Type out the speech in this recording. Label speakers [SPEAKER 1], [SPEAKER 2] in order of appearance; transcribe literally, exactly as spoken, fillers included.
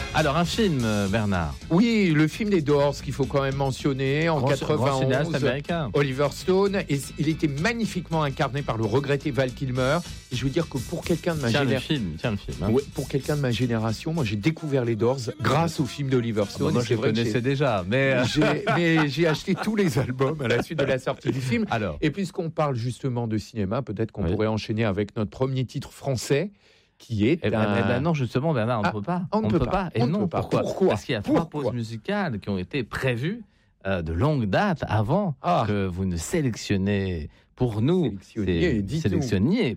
[SPEAKER 1] Alors, un film, Bernard.
[SPEAKER 2] Oui, le film des Doors qu'il faut quand même mentionner en
[SPEAKER 1] Grand,
[SPEAKER 2] quatre-vingt-onze.
[SPEAKER 1] grand cinéaste américain.
[SPEAKER 2] Oliver Stone, et il était magnifiquement incarné par le regretté Val Kilmer. Et je veux dire que pour quelqu'un de ma
[SPEAKER 1] Tiens
[SPEAKER 2] génération,
[SPEAKER 1] le film, tiens le film. Hein.
[SPEAKER 2] Ouais, pour quelqu'un de ma génération, moi j'ai découvert les Doors grâce au film d'Oliver Stone.
[SPEAKER 1] Ah bah moi, je le connaissais déjà, mais
[SPEAKER 2] j'ai, mais j'ai acheté tous les albums à la suite de la sortie du film.
[SPEAKER 1] Alors.
[SPEAKER 2] Et puisqu'on parle justement de cinéma, peut-être qu'on
[SPEAKER 1] Oui.
[SPEAKER 2] pourrait enchaîner avec notre premier titre français, qui est
[SPEAKER 1] Eh ben,
[SPEAKER 2] un...
[SPEAKER 1] eh ben non, justement, Bernard, on ne
[SPEAKER 2] Ah,
[SPEAKER 1] peut pas.
[SPEAKER 2] on ne peut pas.
[SPEAKER 1] Et
[SPEAKER 2] On ne
[SPEAKER 1] non,
[SPEAKER 2] peut pas.
[SPEAKER 1] pourquoi,
[SPEAKER 2] Pourquoi
[SPEAKER 1] Parce qu'il y a trois
[SPEAKER 2] Pourquoi
[SPEAKER 1] pauses musicales qui ont été prévues euh, de longue date avant
[SPEAKER 2] Ah.
[SPEAKER 1] que vous ne sélectionnez pour nous,
[SPEAKER 2] Sélectionniez,
[SPEAKER 1] c'est-
[SPEAKER 2] dites-nous.
[SPEAKER 1] sélectionniez